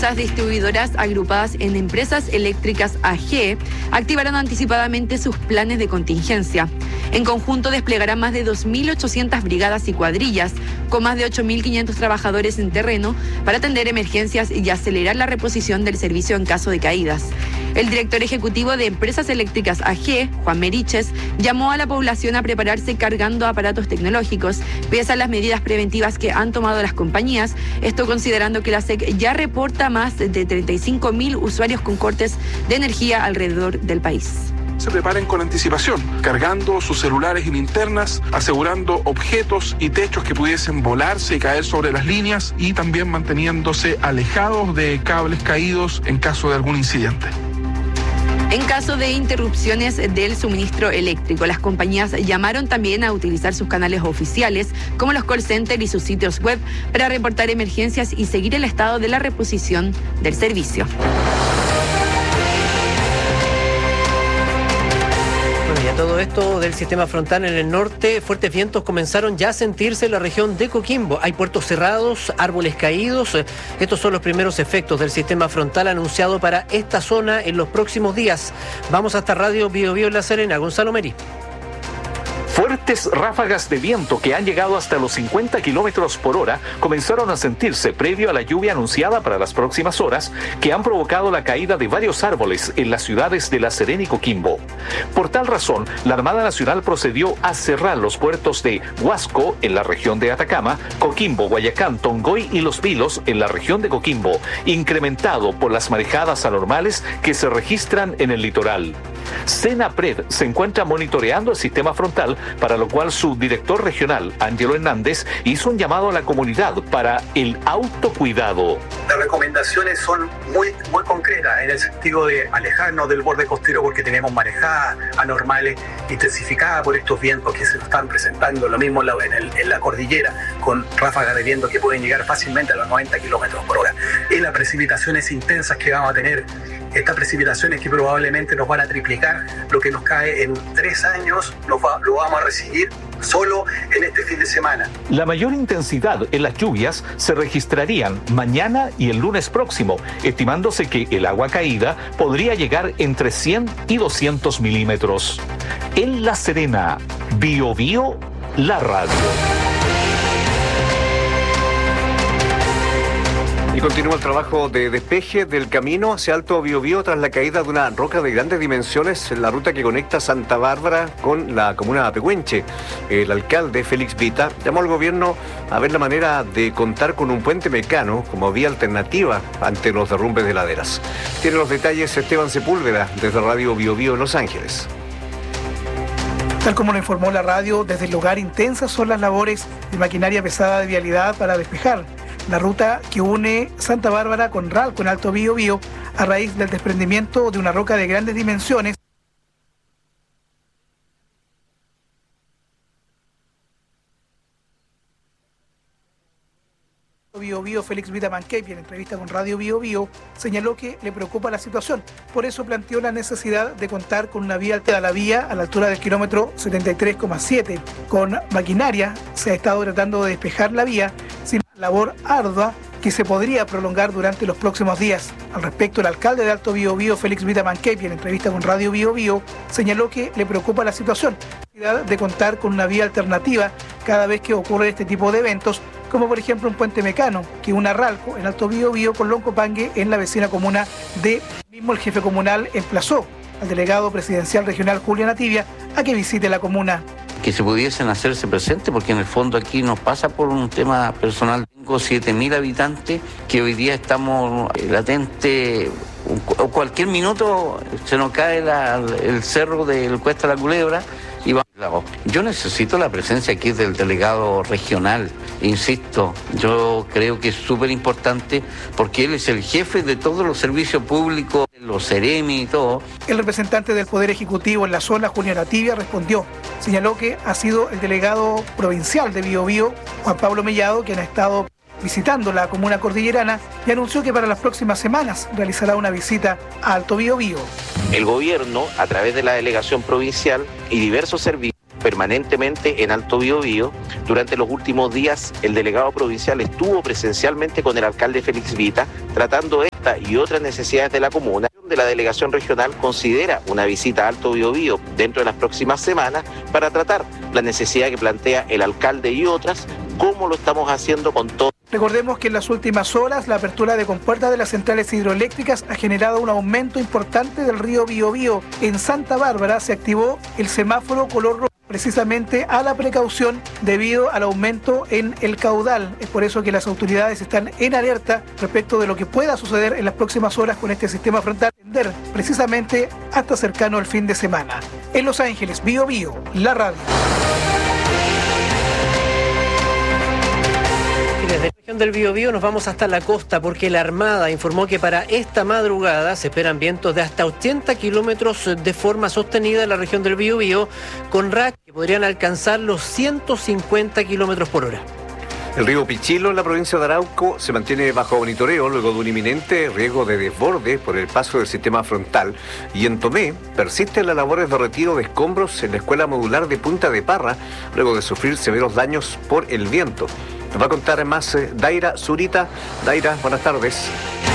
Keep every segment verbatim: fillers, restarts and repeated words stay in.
empresas distribuidoras agrupadas en Empresas Eléctricas A G activaron anticipadamente sus planes de contingencia. En conjunto desplegarán más de dos mil ochocientas brigadas y cuadrillas, con más de ocho mil quinientos trabajadores en terreno, para atender emergencias y acelerar la reposición del servicio en caso de caídas. El director ejecutivo de Empresas Eléctricas A G, Juan Meriches, llamó a la población a prepararse cargando aparatos tecnológicos, pese a las medidas preventivas que han tomado las compañías, esto considerando que la S E C ya reporta más de treinta y cinco mil usuarios con cortes de energía alrededor del país. Se preparen con anticipación, cargando sus celulares y linternas, asegurando objetos y techos que pudiesen volarse y caer sobre las líneas, y también manteniéndose alejados de cables caídos en caso de algún incidente. En caso de interrupciones del suministro eléctrico, las compañías llamaron también a utilizar sus canales oficiales, como los call centers y sus sitios web, para reportar emergencias y seguir el estado de la reposición del servicio. Y a todo esto del sistema frontal en el norte, fuertes vientos comenzaron ya a sentirse en la región de Coquimbo. Hay puertos cerrados, árboles caídos. Estos son los primeros efectos del sistema frontal anunciado para esta zona en los próximos días. Vamos hasta Radio Bio Bio en La Serena. Gonzalo Meri. Fuertes ráfagas de viento que han llegado hasta los cincuenta kilómetros por hora comenzaron a sentirse previo a la lluvia anunciada para las próximas horas, que han provocado la caída de varios árboles en las ciudades de La Serena y Coquimbo. Por tal razón, la Armada Nacional procedió a cerrar los puertos de Huasco en la región de Atacama, Coquimbo, Guayacán, Tongoy y Los Vilos en la región de Coquimbo, incrementado por las marejadas anormales que se registran en el litoral. Senapred se encuentra monitoreando el sistema frontal, para lo cual su director regional, Ángelo Hernández, hizo un llamado a la comunidad para el autocuidado. Las recomendaciones son muy, muy concretas en el sentido de alejarnos del borde costero, porque tenemos marejadas anormales intensificadas por estos vientos que se están presentando, lo mismo en la, en el, en la cordillera, con ráfagas de viento que pueden llegar fácilmente a los noventa kilómetros por hora. Y las precipitaciones intensas que vamos a tener, estas precipitaciones que probablemente nos van a triplicar lo que nos cae en tres años, nos va, lo vamos a recibir solo en este fin de semana. La mayor intensidad en las lluvias se registrarían mañana y el lunes próximo, estimándose que el agua caída podría llegar entre cien y doscientos milímetros. En La Serena, Bio Bio, la radio. Y continúa el trabajo de despeje del camino hacia Alto Biobío tras la caída de una roca de grandes dimensiones en la ruta que conecta Santa Bárbara con la comuna de Apehuenche. El alcalde Félix Vita llamó al gobierno a ver la manera de contar con un puente mecano como vía alternativa ante los derrumbes de laderas. Tiene los detalles Esteban Sepúlveda desde Radio Bio Bio en Los Ángeles. Tal como lo informó la radio, desde el lugar intensas son las labores de maquinaria pesada de vialidad para despejar la ruta que une Santa Bárbara con Ralco en Alto Biobío a raíz del desprendimiento de una roca de grandes dimensiones. Bio Bio, Félix Vita Manquepi, en entrevista con Radio Bio Bio, señaló que le preocupa la situación. Por eso planteó la necesidad de contar con una vía alterna a la vía a la altura del kilómetro setenta y tres coma siete. Con maquinaria se ha estado tratando de despejar la vía, sin labor ardua que se podría prolongar durante los próximos días. Al respecto, el alcalde de Alto Biobío, Félix Vita Manquepi, en entrevista con Radio Bio Bio, señaló que le preocupa la situación, la necesidad de contar con una vía alternativa cada vez que ocurre este tipo de eventos, como por ejemplo un puente mecano que una Ralco en Alto Biobío con Loncopangue en la vecina comuna de mismo. El jefe comunal emplazó al delegado presidencial regional Julián Ativia a que visite la comuna. Que se pudiesen hacerse presentes, porque en el fondo aquí nos pasa por un tema personal. Tengo siete mil habitantes que hoy día estamos latentes, o cualquier minuto se nos cae la, el cerro del Cuesta de la Culebra y va. Yo necesito la presencia aquí del delegado regional, insisto, yo creo que es súper importante porque él es el jefe de todos los servicios públicos, los Ceremi y todo. El representante del Poder Ejecutivo en la zona, Julián Ativia, respondió. Señaló que ha sido el delegado provincial de Biobío, Juan Pablo Mellado, quien ha estado visitando la comuna cordillerana y anunció que para las próximas semanas realizará una visita a Alto Biobío. El gobierno, a través de la delegación provincial y diversos servicios, permanentemente en Alto Biobío. Durante los últimos días, el delegado provincial estuvo presencialmente con el alcalde Félix Vita, tratando esta y otras necesidades de la comuna. De la delegación regional considera una visita a Alto Biobío dentro de las próximas semanas para tratar la necesidad que plantea el alcalde y otras, como lo estamos haciendo con todo. Recordemos que en las últimas horas la apertura de compuertas de las centrales hidroeléctricas ha generado un aumento importante del río Biobío. En Santa Bárbara se activó el semáforo color rojo, precisamente a la precaución debido al aumento en el caudal. Es por eso que las autoridades están en alerta respecto de lo que pueda suceder en las próximas horas con este sistema frontal, precisamente hasta cercano al fin de semana. En Los Ángeles, Biobío, la radio. Desde la región del Biobío nos vamos hasta la costa porque la Armada informó que para esta madrugada se esperan vientos de hasta ochenta kilómetros de forma sostenida en la región del Biobío, con rachas que podrían alcanzar los ciento cincuenta kilómetros por hora. El río Pichilo, en la provincia de Arauco, se mantiene bajo monitoreo luego de un inminente riesgo de desborde por el paso del sistema frontal. Y en Tomé persisten las labores de retiro de escombros en la escuela modular de Punta de Parra, luego de sufrir severos daños por el viento. Nos va a contar más eh, Daira Zurita. Daira, buenas tardes.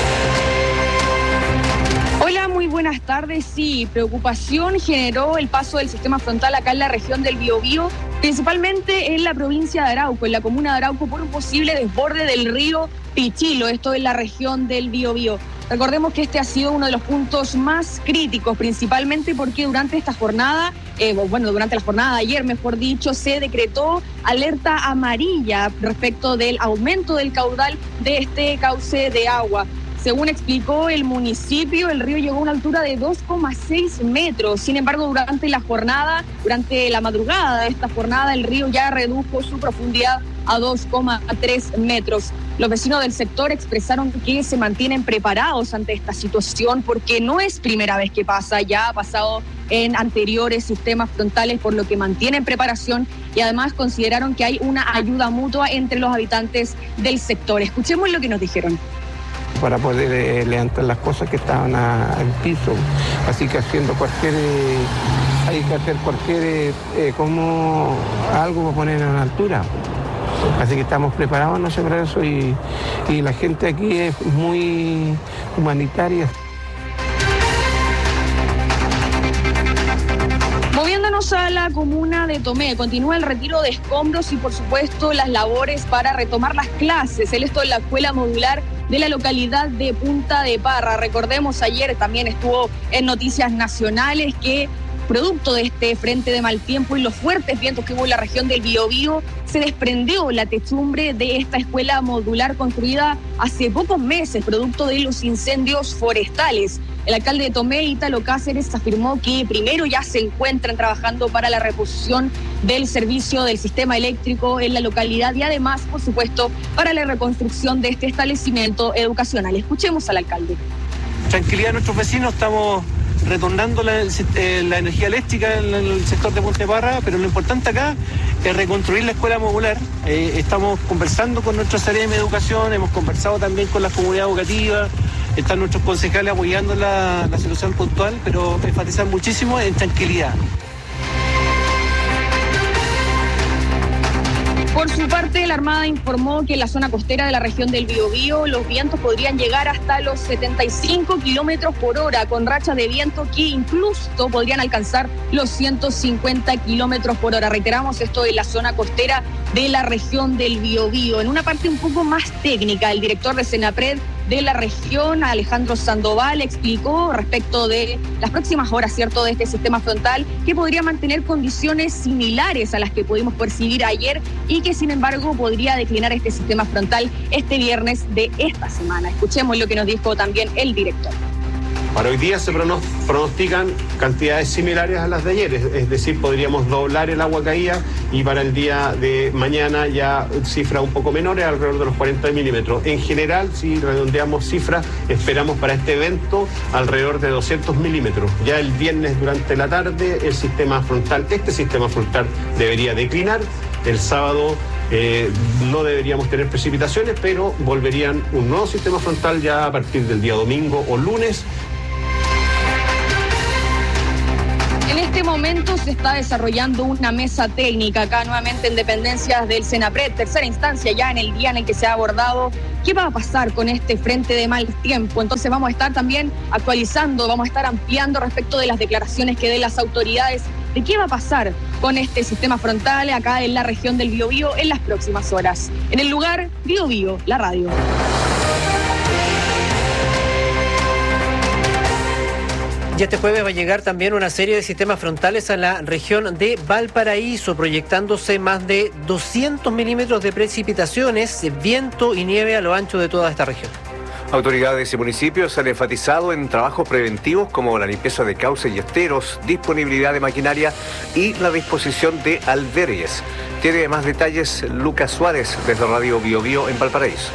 Hola, muy buenas tardes. Sí, preocupación generó el paso del sistema frontal acá en la región del Biobío, principalmente en la provincia de Arauco, en la comuna de Arauco, por un posible desborde del río Pichilo, esto en la región del Biobío. Recordemos que este ha sido uno de los puntos más críticos, principalmente porque durante esta jornada, eh, bueno, durante la jornada de ayer, mejor dicho, se decretó alerta amarilla respecto del aumento del caudal de este cauce de agua. Según explicó el municipio, el río llegó a una altura de dos coma seis metros. Sin embargo, durante la jornada, durante la madrugada de esta jornada, el río ya redujo su profundidad a dos coma tres metros. Los vecinos del sector expresaron que se mantienen preparados ante esta situación porque no es primera vez que pasa, ya ha pasado en anteriores sistemas frontales, por lo que mantienen preparación y además consideraron que hay una ayuda mutua entre los habitantes del sector. Escuchemos lo que nos dijeron. Para poder eh, levantar las cosas que estaban al piso, así que haciendo cualquier, eh, hay que hacer cualquier, eh, eh, como algo para poner en altura. Así que estamos preparados, no sé, para eso y, y la gente aquí es muy humanitaria. Moviéndonos a la comuna de Tomé, continúa el retiro de escombros y por supuesto las labores para retomar las clases. Él esto en la escuela modular de la localidad de Punta de Parra. Recordemos, ayer también estuvo en Noticias Nacionales que producto de este frente de mal tiempo y los fuertes vientos que hubo en la región del Biobío, se desprendió la techumbre de esta escuela modular construida hace pocos meses, producto de los incendios forestales. El alcalde de Tomé, Ítalo Cáceres, afirmó que primero ya se encuentran trabajando para la reposición del servicio del sistema eléctrico en la localidad y además, por supuesto, para la reconstrucción de este establecimiento educacional. Escuchemos al alcalde. Tranquilidad a nuestros vecinos, estamos retornando la, eh, la energía eléctrica en el sector de Punta de Parra, pero lo importante acá es reconstruir la escuela modular. Eh, estamos conversando con nuestra áreas de educación, hemos conversado también con las comunidades educativas, están nuestros concejales apoyando la, la solución puntual, pero enfatizar muchísimo en tranquilidad. Por su parte, la Armada informó que en la zona costera de la región del Biobío los vientos podrían llegar hasta los setenta y cinco kilómetros por hora, con rachas de viento que incluso podrían alcanzar los ciento cincuenta kilómetros por hora. Reiteramos, esto en la zona costera de la región del Biobío. En una parte un poco más técnica, el director de Senapred de la región, Alejandro Sandoval, explicó respecto de las próximas horas, ¿cierto?, de este sistema frontal, que podría mantener condiciones similares a las que pudimos percibir ayer y que, sin embargo, podría declinar este sistema frontal este viernes de esta semana. Escuchemos lo que nos dijo también el director. Para hoy día se pronostican cantidades similares a las de ayer, es decir, podríamos doblar el agua caída y para el día de mañana ya cifras un poco menores, alrededor de los cuarenta milímetros. En general, si redondeamos cifras, esperamos para este evento alrededor de doscientos milímetros. Ya el viernes durante la tarde el sistema frontal, este sistema frontal debería declinar. El sábado eh, no deberíamos tener precipitaciones, pero volverían un nuevo sistema frontal ya a partir del día domingo o lunes. El En este momento se está desarrollando una mesa técnica acá nuevamente en dependencias del Senapred, tercera instancia ya en el día en el que se ha abordado qué va a pasar con este frente de mal tiempo. Entonces vamos a estar también actualizando, vamos a estar ampliando respecto de las declaraciones que den las autoridades de qué va a pasar con este sistema frontal acá en la región del Biobío en las próximas horas. En el lugar, Biobío, la radio. Y este jueves va a llegar también una serie de sistemas frontales a la región de Valparaíso, proyectándose más de doscientos milímetros de precipitaciones, viento y nieve a lo ancho de toda esta región. Autoridades y municipios han enfatizado en trabajos preventivos como la limpieza de cauces y esteros, disponibilidad de maquinaria y la disposición de albergues. Tiene más detalles Lucas Suárez desde Radio Biobío en Valparaíso.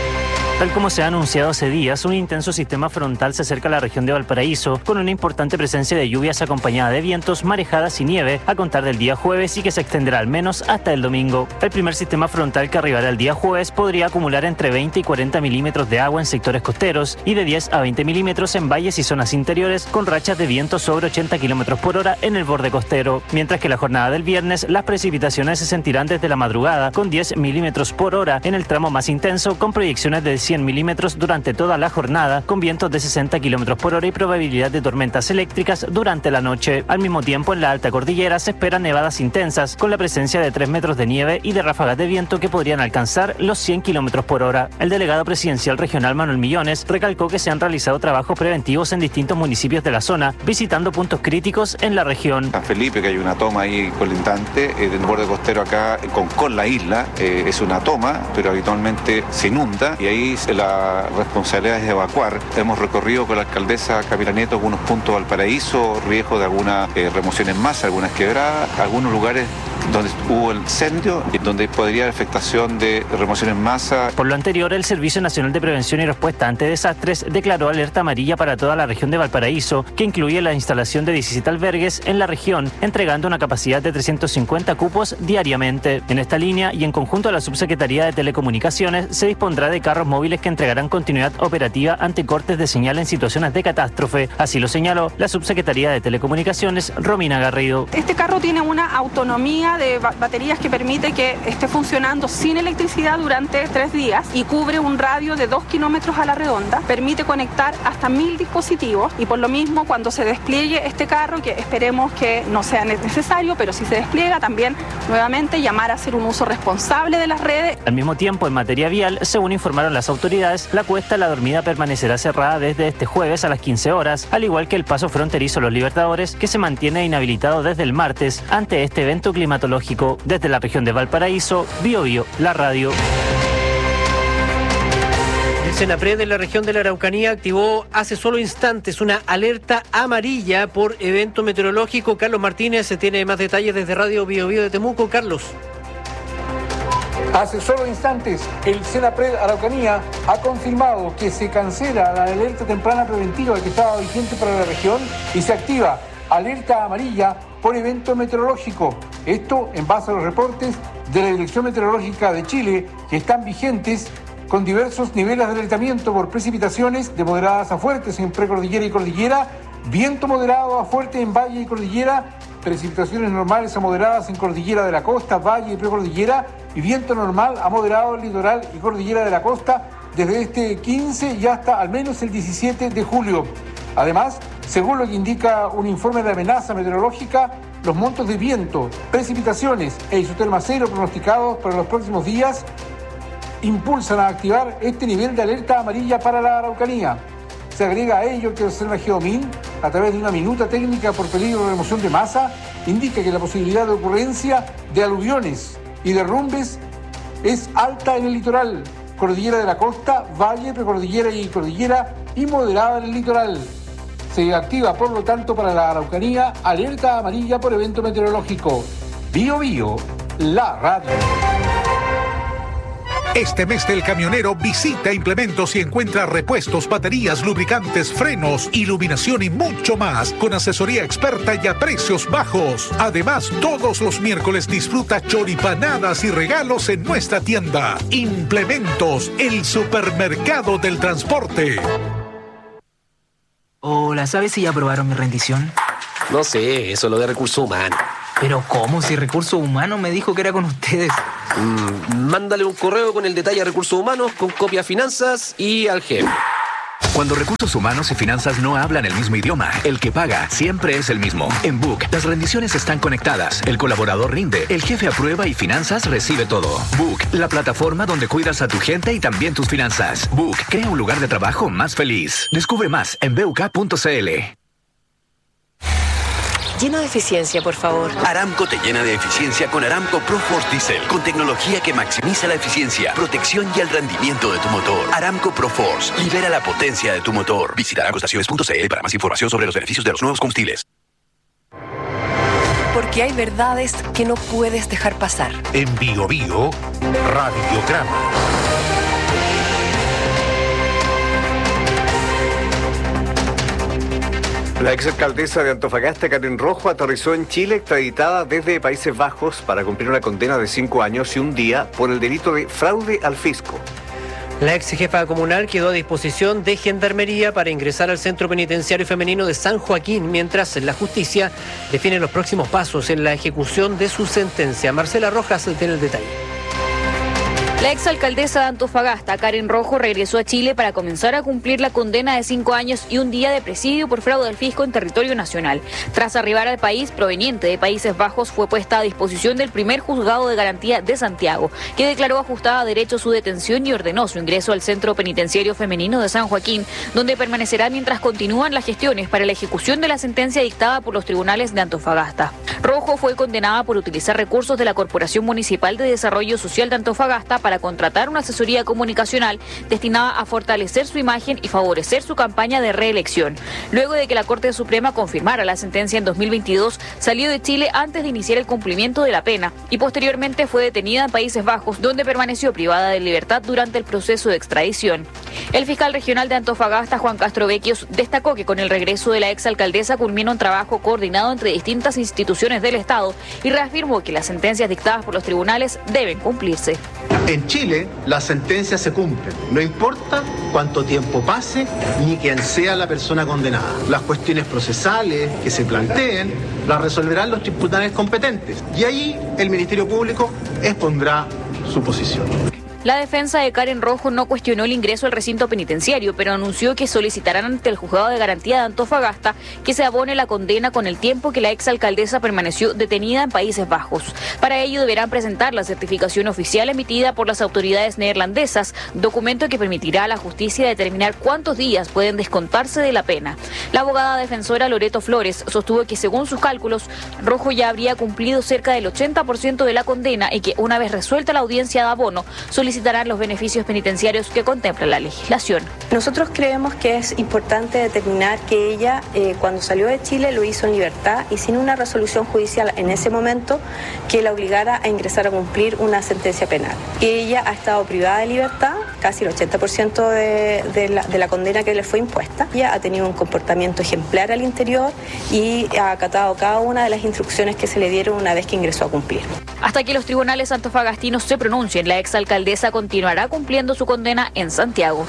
Tal como se ha anunciado hace días, un intenso sistema frontal se acerca a la región de Valparaíso con una importante presencia de lluvias acompañada de vientos, marejadas y nieve a contar del día jueves y que se extenderá al menos hasta el domingo. El primer sistema frontal que arribará el día jueves podría acumular entre veinte y cuarenta milímetros de agua en sectores costeros y de diez a veinte milímetros en valles y zonas interiores con rachas de viento sobre ochenta kilómetros por hora en el borde costero. Mientras que la jornada del viernes las precipitaciones se sentirán desde la madrugada con diez milímetros por hora en el tramo más intenso con proyecciones de cien milímetros durante toda la jornada, con vientos de sesenta kilómetros por hora y probabilidad de tormentas eléctricas durante la noche. Al mismo tiempo, en la alta cordillera se esperan nevadas intensas, con la presencia de tres metros de nieve y de ráfagas de viento que podrían alcanzar los cien kilómetros por hora. El delegado presidencial regional Manuel Millones recalcó que se han realizado trabajos preventivos en distintos municipios de la zona, visitando puntos críticos en la región. San Felipe, que hay una toma ahí colindante, eh, del borde costero acá con, con la isla, eh, es una toma, pero habitualmente se inunda y ahí la responsabilidad es evacuar. Hemos recorrido con la alcaldesa Camila Nieto algunos puntos de Valparaíso, riesgo de alguna eh, remoción en masa, algunas quebradas, algunos lugares donde hubo el incendio y donde podría haber afectación de remoción en masa. Por lo anterior, el Servicio Nacional de Prevención y Respuesta ante Desastres declaró alerta amarilla para toda la región de Valparaíso, que incluye la instalación de diecisiete albergues en la región, entregando una capacidad de trescientos cincuenta cupos diariamente. En esta línea y en conjunto a la Subsecretaría de Telecomunicaciones, se dispondrá de carros móviles que entregarán continuidad operativa ante cortes de señal en situaciones de catástrofe. Así lo señaló la Subsecretaría de Telecomunicaciones, Romina Garrido. Este carro tiene una autonomía de baterías que permite que esté funcionando sin electricidad durante tres días y cubre un radio de dos kilómetros a la redonda. Permite conectar hasta mil dispositivos y por lo mismo cuando se despliegue este carro, que esperemos que no sea necesario, pero si se despliega también nuevamente llamar a hacer un uso responsable de las redes. Al mismo tiempo, en materia vial, según informaron las autoridades, la cuesta La Dormida permanecerá cerrada desde este jueves a las quince horas, al igual que el paso fronterizo Los Libertadores, que se mantiene inhabilitado desde el martes ante este evento climatológico. Desde la región de Valparaíso, Biobío, la radio. El Senapred de la región de la Araucanía activó hace solo instantes una alerta amarilla por evento meteorológico. Carlos Martínez se tiene más detalles desde Radio Biobío de Temuco. Carlos. Hace solo instantes, el Senapred Araucanía ha confirmado que se cancela la alerta temprana preventiva que estaba vigente para la región y se activa alerta amarilla por evento meteorológico. Esto en base a los reportes de la Dirección Meteorológica de Chile que están vigentes con diversos niveles de alertamiento por precipitaciones de moderadas a fuertes en precordillera y cordillera, viento moderado a fuerte en valle y cordillera, precipitaciones normales a moderadas en cordillera de la costa, valle y precordillera y viento normal a moderado en litoral y cordillera de la costa desde este quince y hasta al menos el diecisiete de julio. Además, según lo que indica un informe de amenaza meteorológica, los montos de viento, precipitaciones e isoterma cero pronosticados para los próximos días impulsan a activar este nivel de alerta amarilla para la Araucanía. Se agrega a ello que el Serna Geomin, a través de una minuta técnica por peligro de remoción de masa, indica que la posibilidad de ocurrencia de aluviones y derrumbes es alta en el litoral, cordillera de la costa, valle, precordillera y cordillera y moderada en el litoral. Se activa, por lo tanto, para la Araucanía alerta amarilla por evento meteorológico. Biobío, la radio. Este mes del camionero visita Implementos y encuentra repuestos, baterías, lubricantes, frenos, iluminación y mucho más con asesoría experta y a precios bajos. Además, todos los miércoles disfruta choripanadas y regalos en nuestra tienda. Implementos, el supermercado del transporte. Hola, ¿sabes si ya aprobaron mi rendición? No sé, eso es lo de recursos humanos. Pero ¿cómo? Si recursos humanos me dijo que era con ustedes. Mm, mándale un correo con el detalle a recursos humanos, con copia a finanzas y al jefe. Cuando recursos humanos y finanzas no hablan el mismo idioma, el que paga siempre es el mismo. En Book, las rendiciones están conectadas, el colaborador rinde, el jefe aprueba y finanzas recibe todo. Book, la plataforma donde cuidas a tu gente y también tus finanzas. Book, crea un lugar de trabajo más feliz. Descubre más en b u k punto c l. Lleno de eficiencia, por favor. Aramco te llena de eficiencia con Aramco ProForce Diesel, con tecnología que maximiza la eficiencia, protección y el rendimiento de tu motor. Aramco ProForce, libera la potencia de tu motor. Visita aramco estaciones punto c l para más información sobre los beneficios de los nuevos combustibles. Porque hay verdades que no puedes dejar pasar. En Bio Bio, Radiograma. La exalcaldesa de Antofagasta, Karen Rojo, aterrizó en Chile extraditada desde Países Bajos para cumplir una condena de cinco años y un día por el delito de fraude al fisco. La ex jefa comunal quedó a disposición de Gendarmería para ingresar al Centro Penitenciario Femenino de San Joaquín, mientras la justicia define los próximos pasos en la ejecución de su sentencia. Marcela Rojas tiene el detalle. La exalcaldesa de Antofagasta, Karen Rojo, regresó a Chile para comenzar a cumplir la condena de cinco años y un día de presidio por fraude al fisco en territorio nacional. Tras arribar al país proveniente de Países Bajos, fue puesta a disposición del primer juzgado de garantía de Santiago, que declaró ajustada a derecho su detención y ordenó su ingreso al Centro Penitenciario Femenino de San Joaquín, donde permanecerá mientras continúan las gestiones para la ejecución de la sentencia dictada por los tribunales de Antofagasta. Rojo fue condenada por utilizar recursos de la Corporación Municipal de Desarrollo Social de Antofagasta para contratar una asesoría comunicacional destinada a fortalecer su imagen y favorecer su campaña de reelección. Luego de que la Corte Suprema confirmara la sentencia en dos mil veintidós, salió de Chile antes de iniciar el cumplimiento de la pena y posteriormente fue detenida en Países Bajos, donde permaneció privada de libertad durante el proceso de extradición. El fiscal regional de Antofagasta, Juan Castro Vecchios, destacó que con el regreso de la exalcaldesa culmina un trabajo coordinado entre distintas instituciones del Estado y reafirmó que las sentencias dictadas por los tribunales deben cumplirse. En Chile, las sentencias se cumplen, no importa cuánto tiempo pase ni quién sea la persona condenada. Las cuestiones procesales que se planteen las resolverán los tribunales competentes y ahí el Ministerio Público expondrá su posición. La defensa de Karen Rojo no cuestionó el ingreso al recinto penitenciario, pero anunció que solicitarán ante el Juzgado de Garantía de Antofagasta que se abone la condena con el tiempo que la exalcaldesa permaneció detenida en Países Bajos. Para ello deberán presentar la certificación oficial emitida por las autoridades neerlandesas, documento que permitirá a la justicia determinar cuántos días pueden descontarse de la pena. La abogada defensora Loreto Flores sostuvo que según sus cálculos, Rojo ya habría cumplido cerca del ochenta por ciento de la condena y que una vez resuelta la audiencia de abono, solicitarán los beneficios penitenciarios que contempla la legislación. Nosotros creemos que es importante determinar que ella, eh, cuando salió de Chile, lo hizo en libertad y sin una resolución judicial en ese momento que la obligara a ingresar a cumplir una sentencia penal. Ella ha estado privada de libertad, casi el ochenta por ciento de, de, la, de la condena que le fue impuesta. Ella ha tenido un comportamiento ejemplar al interior y ha acatado cada una de las instrucciones que se le dieron una vez que ingresó a cumplir. Hasta que los tribunales antofagastinos se pronuncien, la exalcaldesa continuará cumpliendo su condena en Santiago.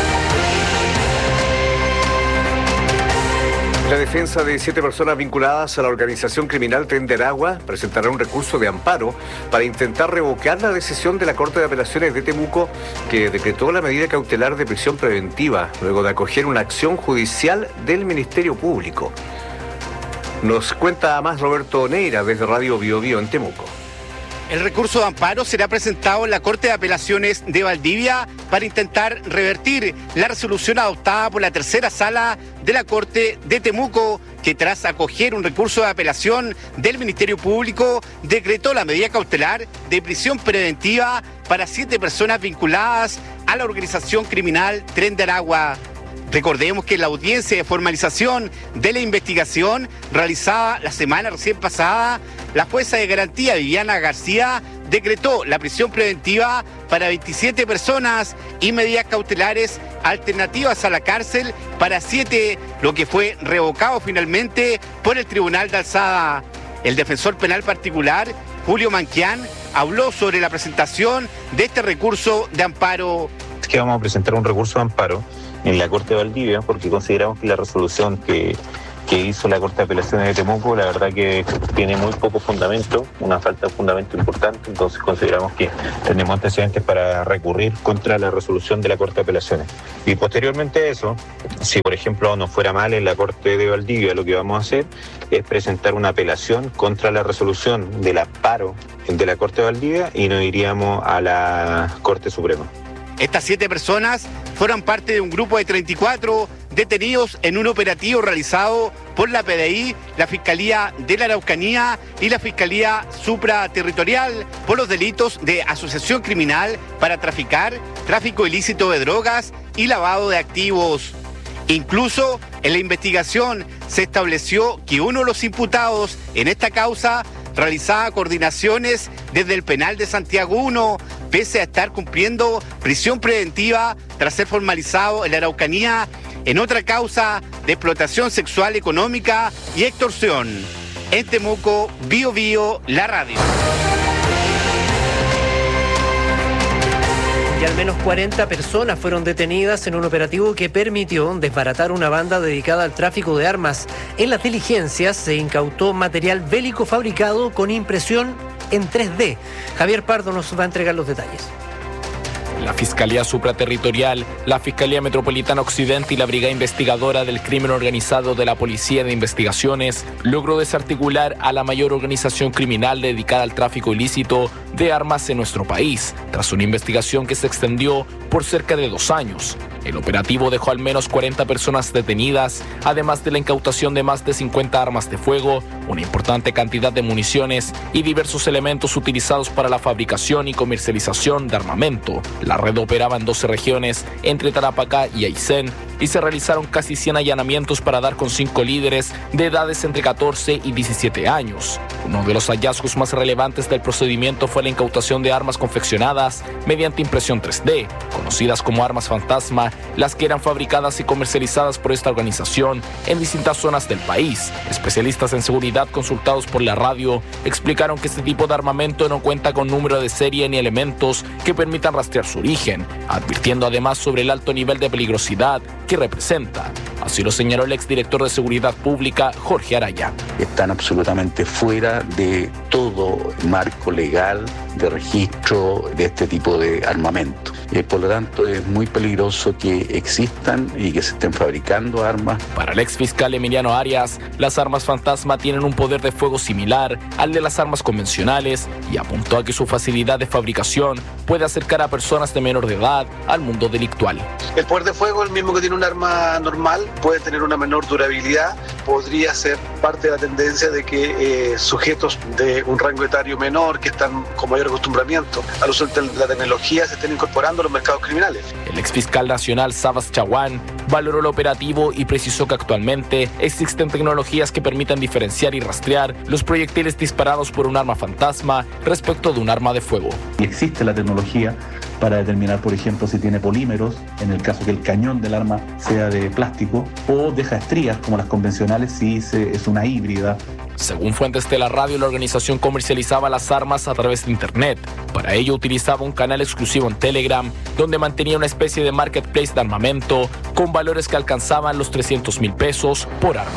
La defensa de siete personas vinculadas a la organización criminal Tren de Aragua presentará un recurso de amparo para intentar revocar la decisión de la Corte de Apelaciones de Temuco que decretó la medida cautelar de prisión preventiva luego de acoger una acción judicial del Ministerio Público. Nos cuenta más Roberto Neira desde Radio Bio Bio en Temuco. El recurso de amparo será presentado en la Corte de Apelaciones de Valdivia para intentar revertir la resolución adoptada por la tercera sala de la Corte de Temuco, que tras acoger un recurso de apelación del Ministerio Público, decretó la medida cautelar de prisión preventiva para siete personas vinculadas a la organización criminal Tren de Aragua. Recordemos que en la audiencia de formalización de la investigación realizada la semana recién pasada, la jueza de garantía Viviana García decretó la prisión preventiva para veintisiete personas y medidas cautelares alternativas a la cárcel para siete, lo que fue revocado finalmente por el Tribunal de Alzada. El defensor penal particular, Julio Manquián, habló sobre la presentación de este recurso de amparo. Es que vamos a presentar un recurso de amparo en la Corte de Valdivia porque consideramos que la resolución que, que hizo la Corte de Apelaciones de Temuco, la verdad que tiene muy poco fundamento, una falta de fundamento importante, entonces consideramos que tenemos antecedentes para recurrir contra la resolución de la Corte de Apelaciones. Y posteriormente a eso, si por ejemplo nos fuera mal en la Corte de Valdivia, lo que vamos a hacer es presentar una apelación contra la resolución del amparo de la Corte de Valdivia y nos iríamos a la Corte Suprema. Estas siete personas fueron parte de un grupo de treinta y cuatro detenidos en un operativo realizado por la P D I, la Fiscalía de la Araucanía y la Fiscalía Supraterritorial por los delitos de asociación criminal para traficar, tráfico ilícito de drogas y lavado de activos. Incluso en la investigación se estableció que uno de los imputados en esta causa realizaba coordinaciones desde el penal de Santiago uno, pese a estar cumpliendo prisión preventiva tras ser formalizado en la Araucanía en otra causa de explotación sexual económica y extorsión. En Temuco, Bio Bio, la radio. Y al menos cuarenta personas fueron detenidas en un operativo que permitió desbaratar una banda dedicada al tráfico de armas. En las diligencias se incautó material bélico fabricado con impresión en tres D. Javier Pardo nos va a entregar los detalles. La Fiscalía Supraterritorial, la Fiscalía Metropolitana Occidente y la Brigada Investigadora del Crimen Organizado de la Policía de Investigaciones logró desarticular a la mayor organización criminal dedicada al tráfico ilícito de armas en nuestro país, tras una investigación que se extendió por cerca de dos años. El operativo dejó al menos cuarenta personas detenidas, además de la incautación de más de cincuenta armas de fuego, una importante cantidad de municiones y diversos elementos utilizados para la fabricación y comercialización de armamento. La red operaba en doce regiones, entre Tarapacá y Aysén, y se realizaron casi cien allanamientos para dar con cinco líderes de edades entre catorce y diecisiete años. Uno de los hallazgos más relevantes del procedimiento fue la incautación de armas confeccionadas mediante impresión tres D, conocidas como armas fantasma, las que eran fabricadas y comercializadas por esta organización en distintas zonas del país. Especialistas en seguridad consultados por la radio explicaron que este tipo de armamento no cuenta con número de serie ni elementos que permitan rastrear su origen, advirtiendo además sobre el alto nivel de peligrosidad que representa. Así lo señaló el exdirector de Seguridad Pública, Jorge Araya. Están absolutamente fuera de todo marco legal de registro de este tipo de armamento. Eh, por lo tanto, es muy peligroso que existan y que se estén fabricando armas. Para el exfiscal Emiliano Arias, las armas fantasma tienen un poder de fuego similar al de las armas convencionales y apuntó a que su facilidad de fabricación puede acercar a personas de menor de edad al mundo delictual. El poder de fuego, el mismo que tiene un arma normal, puede tener una menor durabilidad, podría ser parte de la tendencia de que eh, sujetos de un rango etario menor, que están con mayor acostumbramiento al uso de la tecnología, se estén incorporando a los mercados criminales. El exfiscal nacional Sabas Chaguán valoró el operativo y precisó que actualmente existen tecnologías que permiten diferenciar y rastrear los proyectiles disparados por un arma fantasma respecto de un arma de fuego. Y existe la tecnología para determinar, por ejemplo, si tiene polímeros, en el caso que el cañón del arma sea de plástico, o deja estrías como las convencionales si se, es una híbrida. Según fuentes de la radio, la organización comercializaba las armas a través de Internet. Para ello utilizaba un canal exclusivo en Telegram, donde mantenía una especie de marketplace de armamento con valores que alcanzaban los trescientos mil pesos por arma.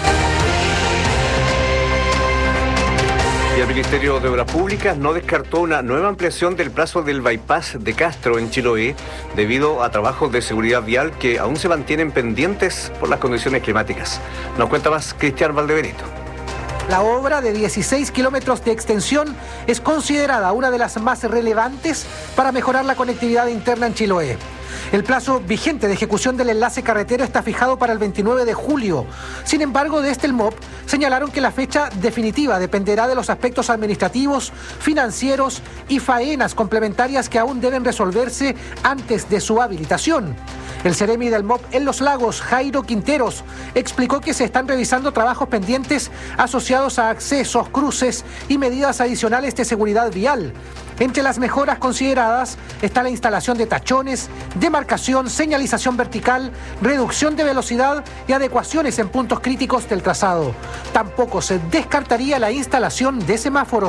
Y el Ministerio de Obras Públicas no descartó una nueva ampliación del plazo del bypass de Castro en Chiloé debido a trabajos de seguridad vial que aún se mantienen pendientes por las condiciones climáticas. Nos cuenta más Cristian Valdebenito. La obra de dieciséis kilómetros de extensión es considerada una de las más relevantes para mejorar la conectividad interna en Chiloé. El plazo vigente de ejecución del enlace carretero está fijado para el veintinueve de julio. Sin embargo, desde el M O P señalaron que la fecha definitiva dependerá de los aspectos administrativos, financieros y faenas complementarias que aún deben resolverse antes de su habilitación. El Seremi del M O P en Los Lagos, Jairo Quinteros, explicó que se están revisando trabajos pendientes asociados a accesos, cruces y medidas adicionales de seguridad vial. Entre las mejoras consideradas está la instalación de tachones, demarcación, señalización vertical, reducción de velocidad y adecuaciones en puntos críticos del trazado. Tampoco se descartaría la instalación de semáforos.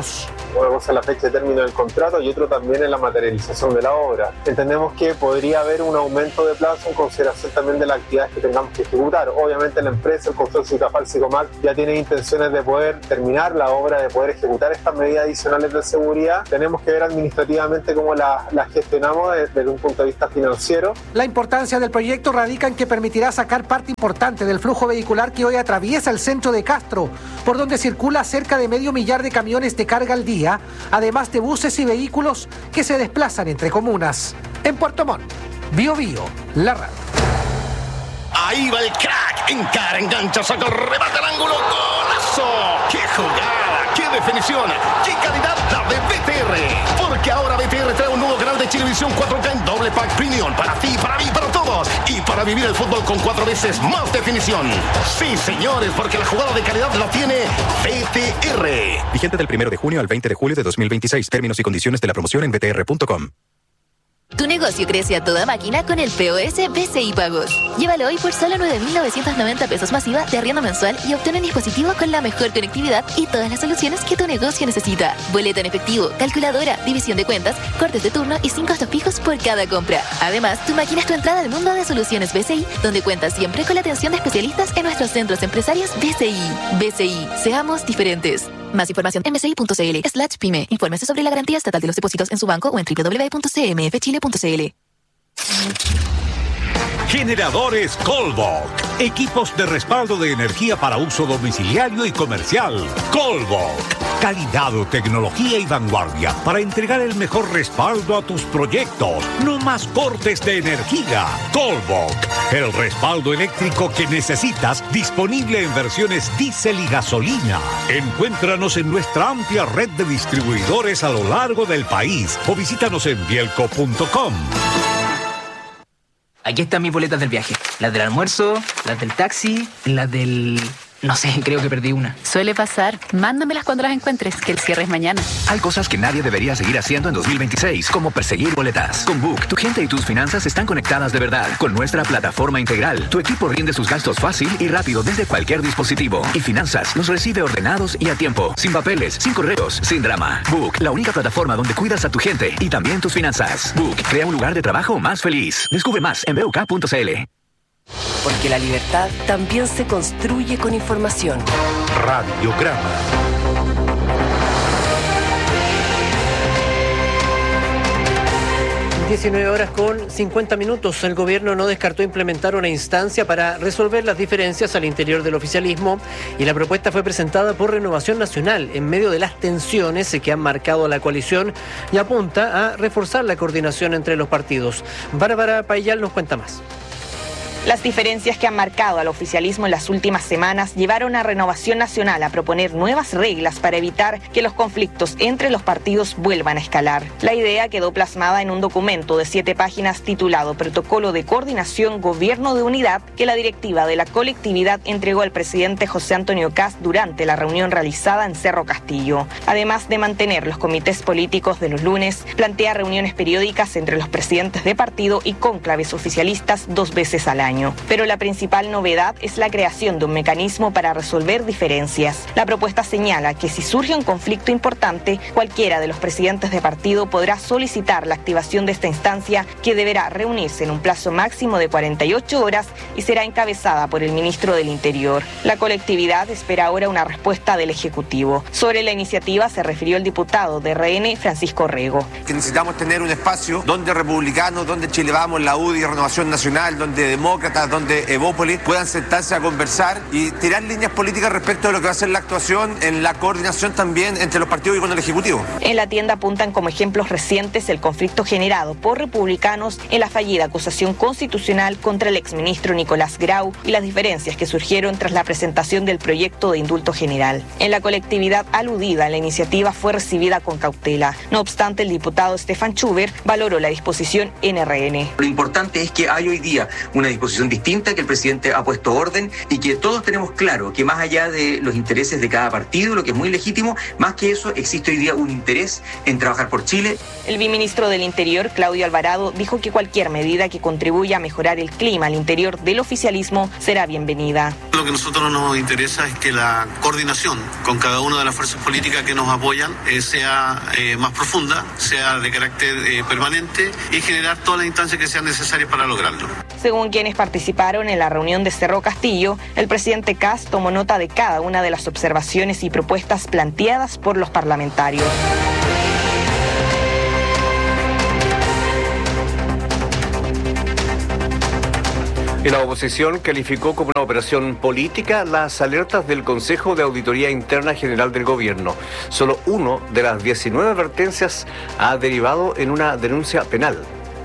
una cosa es la fecha de término del contrato y otro también es la materialización de la obra. Entendemos que podría haber un aumento de plazo en consideración también de las actividades que tengamos que ejecutar. Obviamente la empresa, el consorcio Itafal Sicomac, ya tiene intenciones de poder terminar la obra, de poder ejecutar estas medidas adicionales de seguridad. Tenemos que ver administrativamente cómo las la gestionamos desde, desde un punto de vista financiero. La importancia del proyecto radica en que permitirá sacar parte importante del flujo vehicular que hoy atraviesa el centro de Castro, por donde circula cerca de medio millar de camiones de carga al día, además de buses y vehículos que se desplazan entre comunas. En Puerto Montt, Bio Bio, la radio. Ahí va el crack, encara, engancha, saca el remate al ángulo, ¡golazo! ¡Qué jugada! ¡Qué definición! ¡Qué calidad la de B T R! Porque ahora B T R trae un nuevo canal de Chilevisión cuatro K en doble pack premium para ti, para mí, para todos y para vivir el fútbol con cuatro veces más definición. Sí, señores, porque la jugada de calidad la tiene B T R. Vigente del primero de junio al veinte de julio de dos mil veintiséis. Términos y condiciones de la promoción en b t r punto com. Tu negocio crece a toda máquina con el P O S B C I Pagos. Llévalo hoy por solo nueve mil novecientos noventa pesos masiva de arriendo mensual y obtén un dispositivo con la mejor conectividad y todas las soluciones que tu negocio necesita. Boleta en efectivo, calculadora, división de cuentas, cortes de turno y sin costos fijos por cada compra. Además, tu máquina es tu entrada al mundo de soluciones B C I, donde cuentas siempre con la atención de especialistas en nuestros centros empresarios B C I. B C I, seamos diferentes. Más información en bci.cl slash pyme. Infórmese sobre la garantía estatal de los depósitos en su banco o en doble u doble u doble u punto c m f chile punto c l. Generadores Colbok. Equipos de respaldo de energía para uso domiciliario y comercial. Colbok. Calidad, tecnología y vanguardia para entregar el mejor respaldo a tus proyectos. No más cortes de energía. Colbok. El respaldo eléctrico que necesitas, disponible en versiones diésel y gasolina. Encuéntranos en nuestra amplia red de distribuidores a lo largo del país o visítanos en bielco punto com. Aquí están mis boletas del viaje. Las del almuerzo, las del taxi, las del... No sé, creo que perdí una. Suele pasar. Mándamelas cuando las encuentres, que el cierre es mañana. Hay cosas que nadie debería seguir haciendo en dos mil veintiséis, como perseguir boletas. Con Book, tu gente y tus finanzas están conectadas de verdad. Con nuestra plataforma integral, tu equipo rinde sus gastos fácil y rápido desde cualquier dispositivo. Y Finanzas los recibe ordenados y a tiempo. Sin papeles, sin correos, sin drama. Book, la única plataforma donde cuidas a tu gente y también tus finanzas. Book, crea un lugar de trabajo más feliz. Descubre más en b u k punto c l. Porque la libertad también se construye con información. Radiograma. diecinueve horas con cincuenta minutos. El gobierno no descartó implementar una instancia para resolver las diferencias al interior del oficialismo y la propuesta fue presentada por Renovación Nacional en medio de las tensiones que han marcado a la coalición y apunta a reforzar la coordinación entre los partidos. Bárbara Payal nos cuenta más. Las diferencias que han marcado al oficialismo en las últimas semanas llevaron a Renovación Nacional a proponer nuevas reglas para evitar que los conflictos entre los partidos vuelvan a escalar. La idea quedó plasmada en un documento de siete páginas titulado Protocolo de Coordinación Gobierno de Unidad que la directiva de la colectividad entregó al presidente José Antonio Kast durante la reunión realizada en Cerro Castillo. Además de mantener los comités políticos de los lunes, plantea reuniones periódicas entre los presidentes de partido y cónclaves oficialistas dos veces al año. Pero la principal novedad es la creación de un mecanismo para resolver diferencias. La propuesta señala que si surge un conflicto importante, cualquiera de los presidentes de partido podrá solicitar la activación de esta instancia, que deberá reunirse en un plazo máximo de cuarenta y ocho horas y será encabezada por el ministro del Interior. La colectividad espera ahora una respuesta del Ejecutivo. Sobre la iniciativa se refirió el diputado de R N, Francisco Rego. Que necesitamos tener un espacio donde republicanos, donde Chile Vamos, la U D I, Renovación Nacional, donde demócratas, donde Evópolis puedan sentarse a conversar y tirar líneas políticas respecto de lo que va a ser la actuación en la coordinación también entre los partidos y con el Ejecutivo. En la tienda apuntan como ejemplos recientes el conflicto generado por republicanos en la fallida acusación constitucional contra el exministro Nicolás Grau y las diferencias que surgieron tras la presentación del proyecto de indulto general. En la colectividad aludida, la iniciativa fue recibida con cautela. No obstante, el diputado Stefan Schuber valoró la disposición en R N. Lo importante es que hay hoy día una disposición distinta, que el presidente ha puesto orden y que todos tenemos claro que más allá de los intereses de cada partido, lo que es muy legítimo, más que eso existe hoy día un interés en trabajar por Chile. El viceministro del Interior, Claudio Alvarado, dijo que cualquier medida que contribuya a mejorar el clima al interior del oficialismo será bienvenida. Lo lo que a nosotros nos interesa es que la coordinación con cada una de las fuerzas políticas que nos apoyan eh, sea eh, más profunda, sea de carácter eh, permanente y generar todas las instancias que sean necesarias para lograrlo. Según quienes participaron en la reunión de Cerro Castillo, el presidente Kast tomó nota de cada una de las observaciones y propuestas planteadas por los parlamentarios. Y la oposición calificó como una operación política las alertas del Consejo de Auditoría Interna General del Gobierno. Solo uno de las diecinueve advertencias ha derivado en una denuncia penal.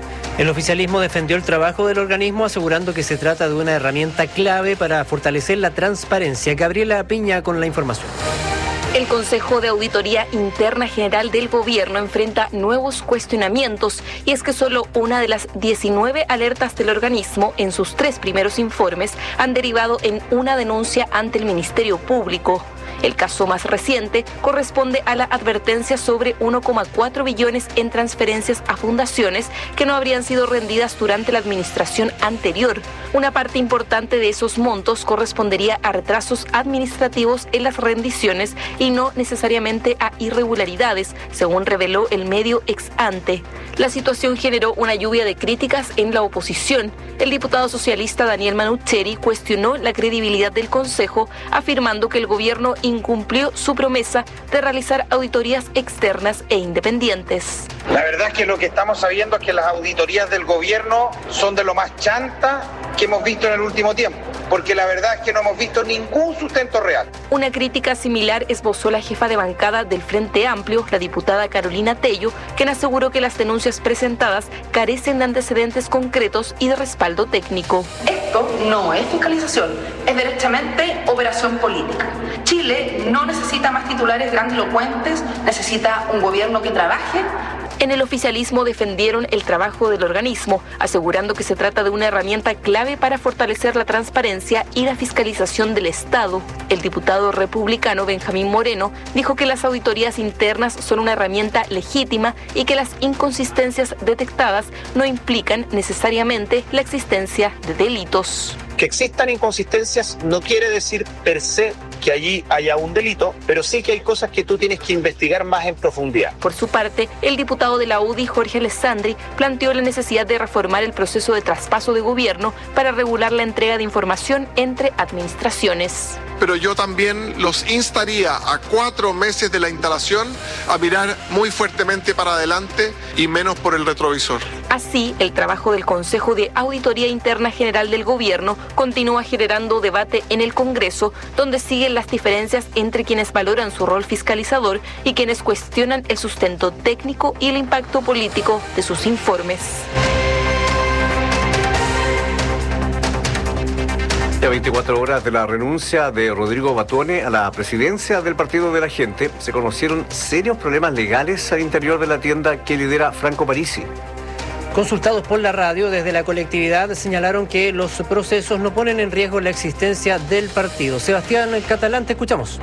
El oficialismo defendió el trabajo del organismo, asegurando que se trata de una herramienta clave para fortalecer la transparencia. Gabriela Piña con la información. El Consejo de Auditoría Interna General del Gobierno enfrenta nuevos cuestionamientos, y es que solo una de las diecinueve alertas del organismo en sus tres primeros informes han derivado en una denuncia ante el Ministerio Público. El caso más reciente corresponde a la advertencia sobre uno coma cuatro billones en transferencias a fundaciones que no habrían sido rendidas durante la administración anterior. Una parte importante de esos montos correspondería a retrasos administrativos en las rendiciones y no necesariamente a irregularidades, según reveló el medio ex ante. La situación generó una lluvia de críticas en la oposición. El diputado socialista Daniel Manucheri cuestionó la credibilidad del Consejo, afirmando que el gobierno incumplió su promesa de realizar auditorías externas e independientes. La verdad es que lo que estamos sabiendo es que las auditorías del gobierno son de lo más chanta que hemos visto en el último tiempo, porque la verdad es que no hemos visto ningún sustento real. Una crítica similar esbozó la jefa de bancada del Frente Amplio, la diputada Carolina Tello, quien aseguró que las denuncias presentadas carecen de antecedentes concretos y de respaldo técnico. Esto no es fiscalización, es derechamente operación política. Chile no necesita más titulares grandilocuentes, necesita un gobierno que trabaje. En el oficialismo defendieron el trabajo del organismo, asegurando que se trata de una herramienta clave para fortalecer la transparencia y la fiscalización del Estado. El diputado republicano Benjamín Moreno dijo que las auditorías internas son una herramienta legítima y que las inconsistencias detectadas no implican necesariamente la existencia de delitos. Que existan inconsistencias no quiere decir per se que allí haya un delito, pero sí que hay cosas que tú tienes que investigar más en profundidad. Por su parte, el diputado de la U D I, Jorge Alessandri, planteó la necesidad de reformar el proceso de traspaso de gobierno para regular la entrega de información entre administraciones. Pero yo también los instaría a cuatro meses de la instalación a mirar muy fuertemente para adelante y menos por el retrovisor. Así, el trabajo del Consejo de Auditoría Interna General del Gobierno continúa generando debate en el Congreso, donde siguen las diferencias entre quienes valoran su rol fiscalizador y quienes cuestionan el sustento técnico y el impacto político de sus informes. A veinticuatro horas de la renuncia de Rodrigo Batone a la presidencia del Partido de la Gente, se conocieron serios problemas legales al interior de la tienda que lidera Franco Parisi. Consultados por la radio desde la colectividad, señalaron que los procesos no ponen en riesgo la existencia del partido. Sebastián Catalán, te escuchamos.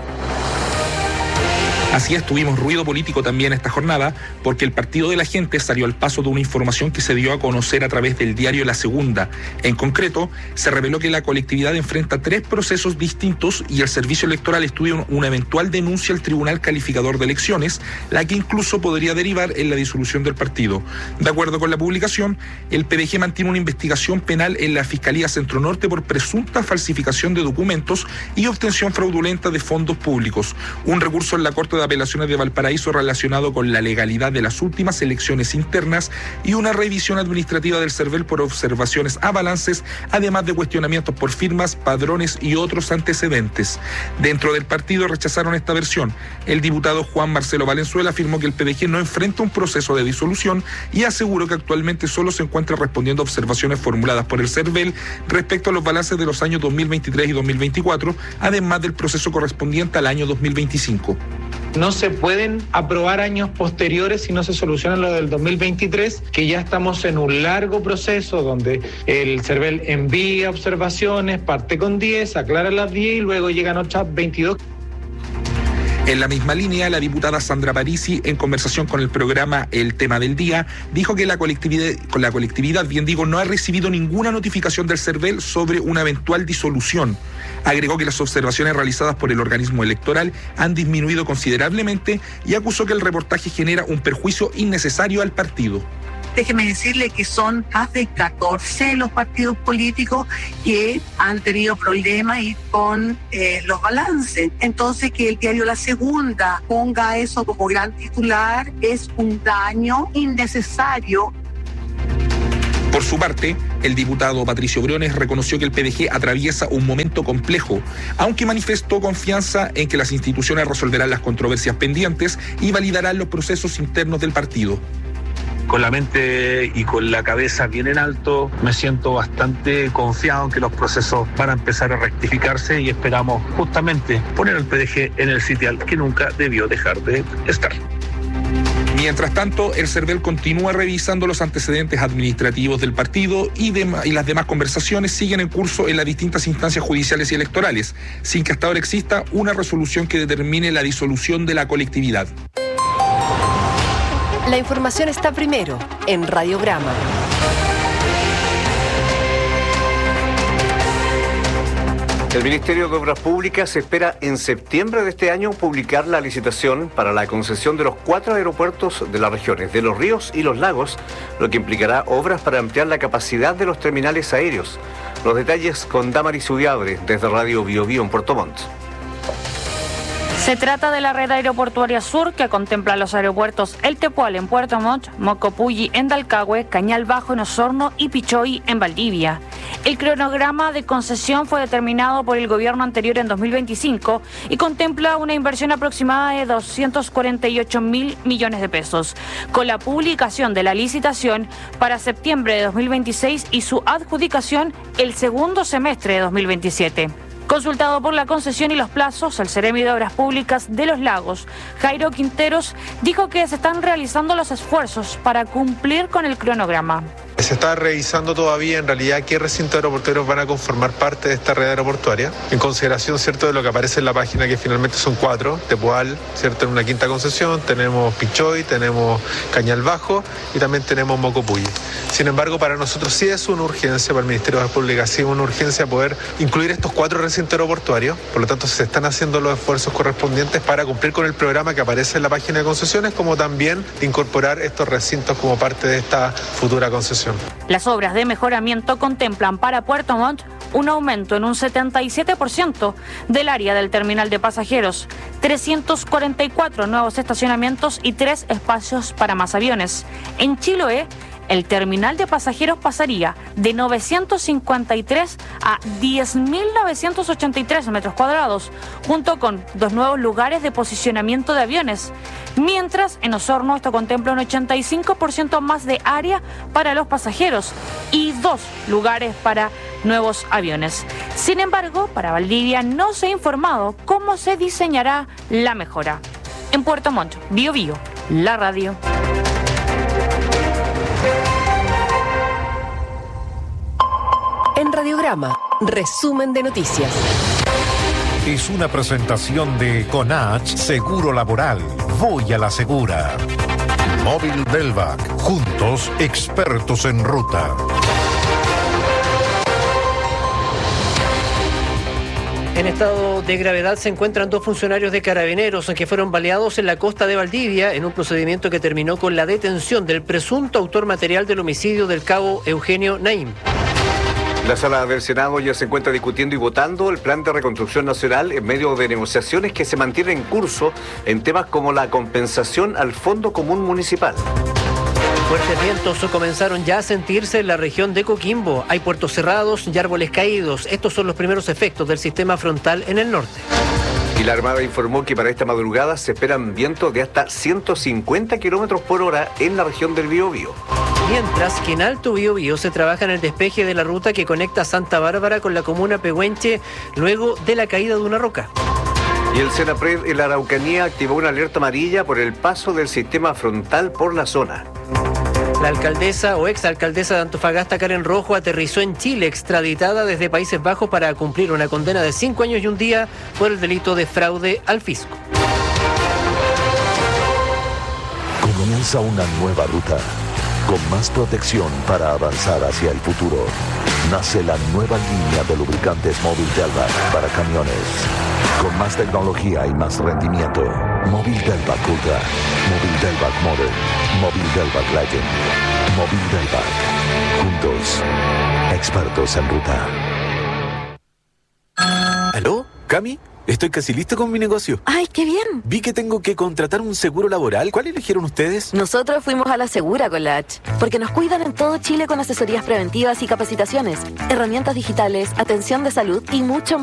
Así es, tuvimos ruido político también esta jornada, porque el Partido de la Gente salió al paso de una información que se dio a conocer a través del diario La Segunda. En concreto, se reveló que la colectividad enfrenta tres procesos distintos y el Servicio Electoral estudia una eventual denuncia al Tribunal Calificador de Elecciones, la que incluso podría derivar en la disolución del partido. De acuerdo con la publicación, el P D G mantiene una investigación penal en la Fiscalía Centro Norte por presunta falsificación de documentos y obtención fraudulenta de fondos públicos. Un recurso en la Corte de Apelaciones de Valparaíso relacionado con la legalidad de las últimas elecciones internas y una revisión administrativa del CERVEL por observaciones a balances, además de cuestionamientos por firmas, padrones y otros antecedentes. Dentro del partido rechazaron esta versión. El diputado Juan Marcelo Valenzuela afirmó que el P D G no enfrenta un proceso de disolución y aseguró que actualmente solo se encuentra respondiendo a observaciones formuladas por el CERVEL respecto a los balances de los años dos mil veintitrés y dos mil veinticuatro, además del proceso correspondiente al año dos mil veinticinco. No se pueden aprobar años posteriores si no se soluciona lo del dos mil veintitrés, que ya estamos en un largo proceso donde el CERVEL envía observaciones, parte con diez, aclara las diez y luego llegan otras veintidós. En la misma línea, la diputada Sandra Parisi, en conversación con el programa El Tema del Día, dijo que la colectividad, con la colectividad, bien digo, no ha recibido ninguna notificación del CERVEL sobre una eventual disolución. Agregó que las observaciones realizadas por el organismo electoral han disminuido considerablemente y acusó que el reportaje genera un perjuicio innecesario al partido. Déjeme decirle que son más de catorce los partidos políticos que han tenido problemas y con eh, los balances. Entonces, que el diario La Segunda ponga eso como gran titular es un daño innecesario. Por su parte, el diputado Patricio Briones reconoció que el P D G atraviesa un momento complejo, aunque manifestó confianza en que las instituciones resolverán las controversias pendientes y validarán los procesos internos del partido. Con la mente y con la cabeza bien en alto, me siento bastante confiado en que los procesos van a empezar a rectificarse y esperamos justamente poner al P D G en el sitial que nunca debió dejar de estar. Mientras tanto, el CERVEL continúa revisando los antecedentes administrativos del partido y, de, y las demás conversaciones siguen en curso en las distintas instancias judiciales y electorales, sin que hasta ahora exista una resolución que determine la disolución de la colectividad. La información está primero en Radiograma. El Ministerio de Obras Públicas espera en septiembre de este año publicar la licitación para la concesión de los cuatro aeropuertos de las regiones de Los Ríos y Los Lagos, lo que implicará obras para ampliar la capacidad de los terminales aéreos. Los detalles con Damaris Ubiabre desde Radio Bio Bio en Puerto Montt. Se trata de la red aeroportuaria sur que contempla los aeropuertos El Tepual en Puerto Montt, Mocopulli en Dalcahue, Cañal Bajo en Osorno y Pichoy en Valdivia. El cronograma de concesión fue determinado por el gobierno anterior en dos mil veinticinco y contempla una inversión aproximada de doscientos cuarenta y ocho mil millones de pesos, con la publicación de la licitación para septiembre de dos mil veintiséis y su adjudicación el segundo semestre de dos mil veintisiete. Consultado por la concesión y los plazos, el Seremi de Obras Públicas de Los Lagos, Jairo Quinteros, dijo que se están realizando los esfuerzos para cumplir con el cronograma. Se está revisando todavía en realidad qué recintos aeroportuarios van a conformar parte de esta red aeroportuaria, en consideración, cierto, de lo que aparece en la página, que finalmente son cuatro: Tepual, cierto, en una quinta concesión, tenemos Pichoy, tenemos Cañal Bajo y también tenemos Mocopulli. Sin embargo, para nosotros sí es una urgencia, para el Ministerio de Obras Públicas sí es una urgencia poder incluir estos cuatro recintos aeroportuarios. Por lo tanto, se están haciendo los esfuerzos correspondientes para cumplir con el programa que aparece en la página de concesiones, como también de incorporar estos recintos como parte de esta futura concesión. Las obras de mejoramiento contemplan para Puerto Montt un aumento en un setenta y siete por ciento del área del terminal de pasajeros, trescientos cuarenta y cuatro nuevos estacionamientos y tres espacios para más aviones. En Chiloé, el terminal de pasajeros pasaría de novecientos cincuenta y tres a diez mil novecientos ochenta y tres metros cuadrados, junto con dos nuevos lugares de posicionamiento de aviones. Mientras, en Osorno esto contempla un ochenta y cinco por ciento más de área para los pasajeros y dos lugares para nuevos aviones. Sin embargo, para Valdivia no se ha informado cómo se diseñará la mejora. En Puerto Montt, Bio Bio, la radio. En Radiograma, resumen de noticias. Es una presentación de Conach Seguro Laboral. Voy a la segura. Móvil Belvac. Juntos, expertos en ruta. En estado de gravedad se encuentran dos funcionarios de Carabineros que fueron baleados en la costa de Valdivia en un procedimiento que terminó con la detención del presunto autor material del homicidio del cabo Eugenio Naim. La sala del Senado ya se encuentra discutiendo y votando el plan de reconstrucción nacional en medio de negociaciones que se mantienen en curso en temas como la compensación al Fondo Común Municipal. Fuertes vientos comenzaron ya a sentirse en la región de Coquimbo. Hay puertos cerrados y árboles caídos. Estos son los primeros efectos del sistema frontal en el norte. Y la Armada informó que para esta madrugada se esperan vientos de hasta ciento cincuenta kilómetros por hora en la región del Biobío. Mientras que en Alto Biobío se trabaja en el despeje de la ruta que conecta Santa Bárbara con la comuna Pehuenche luego de la caída de una roca. Y el Senapred en la Araucanía activó una alerta amarilla por el paso del sistema frontal por la zona. La alcaldesa o exalcaldesa de Antofagasta, Karen Rojo, aterrizó en Chile, extraditada desde Países Bajos para cumplir una condena de cinco años y un día por el delito de fraude al fisco. Comienza una nueva ruta. con más protección para avanzar hacia el futuro. Nace la nueva línea de lubricantes Móvil Delvac para camiones. Con más tecnología y más rendimiento. Móvil Delvac Ultra. Móvil Delvac Modern. Móvil Delvac Legend. Móvil Delvac. Juntos, expertos en ruta. ¿Aló? ¿Cami? Estoy casi listo con mi negocio. ¡Ay, qué bien! Vi que tengo que contratar un seguro laboral. ¿Cuál eligieron ustedes? Nosotros fuimos a la Segura con la H, porque nos cuidan en todo Chile con asesorías preventivas y capacitaciones, herramientas digitales, atención de salud y mucho más.